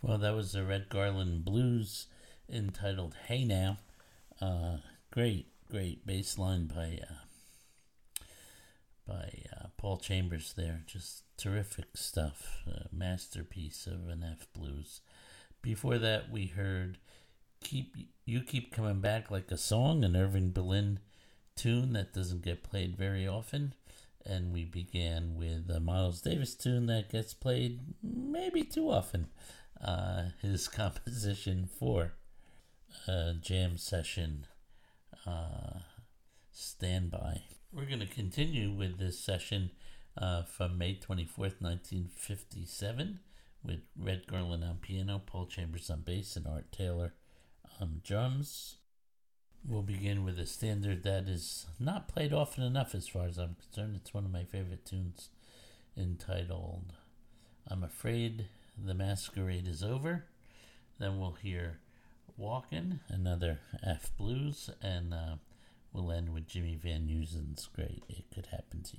Well, that was the Red Garland Blues entitled Hey Now. Great bass line by Paul Chambers there. Just terrific stuff. Masterpiece of an F blues. Before that, we heard Keep Coming Back Like a Song, an Irving Berlin tune that doesn't get played very often. And we began with a Miles Davis tune that gets played maybe too often. His composition for a jam session, Standby. We're going to continue with this session from May 24th, 1957, with Red Garland on piano, Paul Chambers on bass, and Art Taylor on drums. We'll begin with a standard that is not played often enough as far as I'm concerned. It's one of my favorite tunes, entitled I'm Afraid the Masquerade is Over. Then we'll hear Walkin', another F blues, and we'll end with Jimmy Van Heusen's great It Could Happen to You.